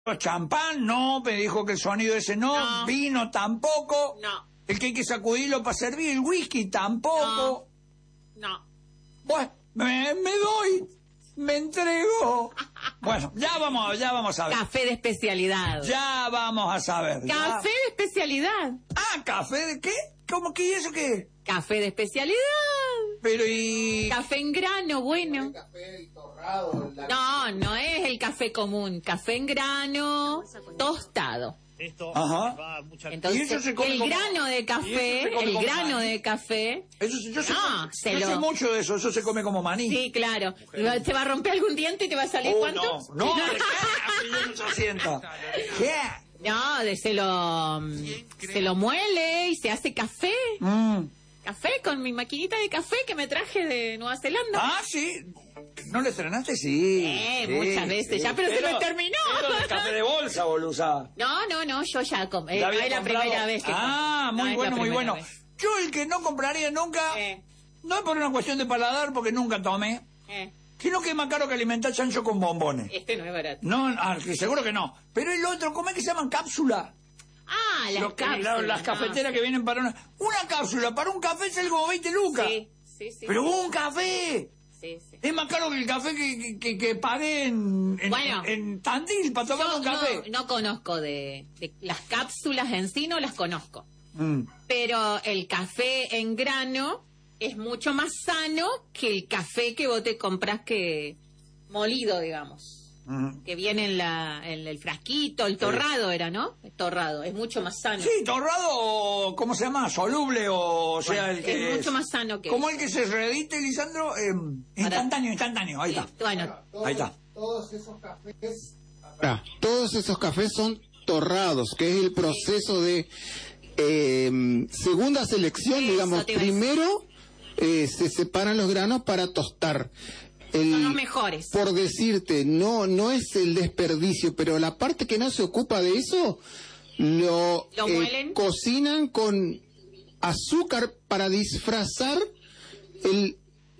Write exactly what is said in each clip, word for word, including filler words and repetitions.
Champán, no, me dijo que el sonido ese no, No. vino tampoco, No, el que hay que sacudirlo para servir, el whisky tampoco. no. Bueno, me, me doy, me entrego. Bueno, ya vamos, ya vamos a ver. Café de especialidad. Ya vamos a saber. ya. Café de especialidad. Ah, ¿café de qué? ¿Cómo que y eso qué? Café de especialidad. Pero y... Café en grano, bueno. Café torrado, la... No, no es el café común. Café en grano, tostado. Esto Ajá. va a mucha... Entonces, ¿Y eso se come el como- grano de y café, eso se come el como grano maní? de café. Eso, sí, yo sé, No, se yo lo- sé mucho de eso, eso se come como maní. Sí, claro. ¿Y va- ¿Te va a romper algún diente y te va a salir Oh, cuánto? no, no, ¿de qué? ochocientos. ¿Qué? No, de se lo se lo muele y se hace café. Mm. Café con mi maquinita de café que me traje de Nueva Zelanda. Ah, sí. ¿No le estrenaste? Sí. Eh, sí, muchas veces sí. ya, pero se me terminó. Pero el café de bolsa, bolusa. No, no, no, yo ya compré. ¿La Eh, había es la comprado? primera vez que Ah, compro. No, muy es la bueno, muy primera bueno. vez. Yo el que no compraría nunca, Eh, no es por una cuestión de paladar, porque nunca tomé, eh, sino que es más caro que alimentar chancho con bombones. este no es barato. No, ah, que seguro que no. Pero el otro, ¿cómo es que se llaman cápsula? Ah, las Lo que- cápsulas. la- las no, cafeteras que vienen para una... Una cápsula para un café sale como veinte lucas. Sí, sí, sí. Pero un café Sí, sí. es más caro que el café que, que, que, que pagué en, en, Bueno. en Tandil para tomar Yo un café. no, no conozco de, de las cápsulas en sí, no las conozco. Mm. Pero el café en grano es mucho más sano que el café que vos te compras que molido, digamos. Mm. Que viene en, la, en el frasquito, el torrado era, ¿no? El torrado, es mucho más sano. Sí, torrado, o, ¿cómo se llama? Soluble, o sea, Bueno, el que es mucho más sano que ¿Cómo el que se redite, Lisandro? Eh, instantáneo, instantáneo, ahí está. Bueno, Todos, Ahí está. todos esos cafés... Ahora, todos esos cafés son torrados, que es el proceso de eh, segunda selección, Eso digamos. te iba a decir. Primero eh, se separan los granos para tostar. El- son los mejores. Por decirte, no no es el desperdicio, pero la parte que no se ocupa de eso, lo, ¿Lo eh, muelen? cocinan con azúcar para disfrazar el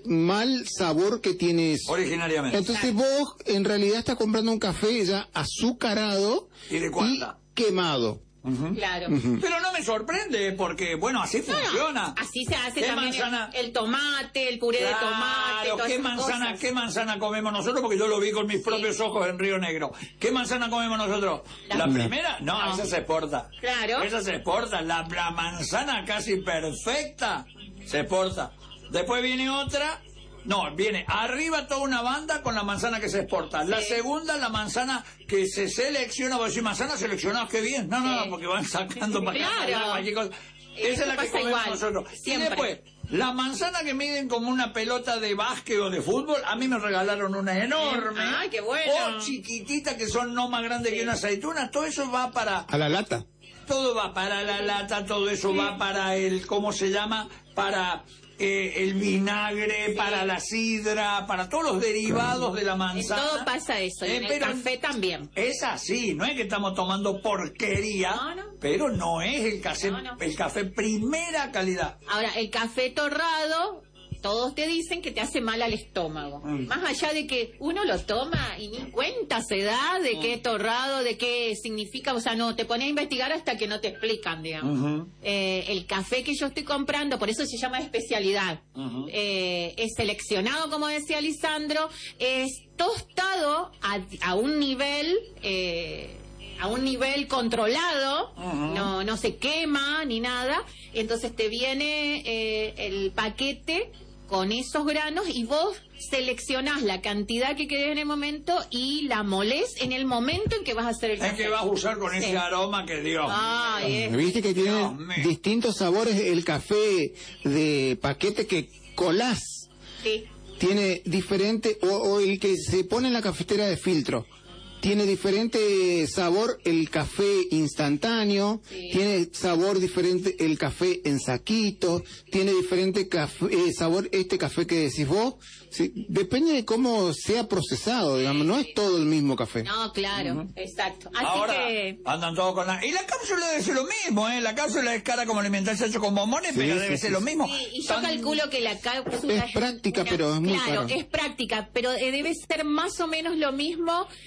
mal sabor que tiene eso. Originariamente. Entonces vos en realidad estás comprando un café ya azucarado ¿Y de cuánta? quemado. Ujú. Claro. Pero no me sorprende, porque, bueno, así No, no, funciona. así se hace ¿Qué también manzana? el, el tomate, el puré de tomate, Claro, todas ¿qué esas manzana, cosas. qué manzana comemos nosotros? Porque yo lo vi con mis propios ojos en Río Negro. ¿Qué manzana comemos nosotros? ¿La, La- primera? No, No. esa se exporta. Claro. Esa se exporta. La, la manzana casi perfecta se exporta. Después viene otra. No, viene arriba toda una banda con la manzana que se exporta. La Sí. segunda, la manzana que se selecciona. Vos decís, manzana seleccionada, qué bien. No, no, Sí. no, porque van sacando para acá, Claro. para allá, cualquier cosa. Eso Esa es la que pasa comemos igual, nosotros. siempre. Y después, la manzana que miden como una pelota de básquet o de fútbol, a mí me regalaron una enorme. Ay, qué bueno. O chiquitita, que son no más grandes que una aceituna. Todo eso va para... A la lata. Todo va para la lata, todo eso va para el... ¿Cómo se llama? Para... eh, el vinagre, para la sidra, para todos los derivados de la En manzana. todo pasa eso, y Eh, en el pero café también. Es así, no es que estamos tomando porquería, No, no. pero no es el café, No, no. el café primera calidad. Ahora, el café torrado, todos te dicen que te hace mal al estómago. Mm. Más allá de que uno lo toma y ni cuenta se da de Mm. qué es torrado, de qué significa, o sea, no, te pones a investigar hasta que no te explican, digamos. Ujú. Eh, el café que yo estoy comprando, por eso se llama especialidad, Ujú. eh, es seleccionado, como decía Lisandro, es tostado a, a un nivel... Eh, a un nivel controlado, Ujú. no, no se quema ni nada, entonces te viene eh, el paquete con esos granos y vos seleccionás la cantidad que querés en el momento y la molés en el momento en que vas a hacer el Es café. que vas a usar con Sí. ese aroma que Dios. Ay, es- Viste que tiene Dios mío. distintos sabores el café de paquete que colás. sí. Tiene diferente, o, o el que se pone en la cafetera de filtro. Tiene diferente sabor el café instantáneo, Sí. tiene sabor diferente el café en saquito, tiene diferente café, eh, sabor este café que decís vos. Sí, depende de cómo sea procesado, digamos, no es todo el mismo café. No, claro, exacto. Así Ahora que... andan todos con la... Y la cápsula debe ser lo mismo, ¿eh? La cápsula es cara como alimentarse hecho con bombones, Sí, pero sí, debe sí, ser lo sí. mismo. Sí, y yo Son- calculo que la cápsula Es práctica, pero es muy claro, caro. es práctica, pero eh, debe ser más o menos lo mismo que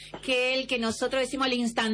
el que nosotros decimos el instantáneo.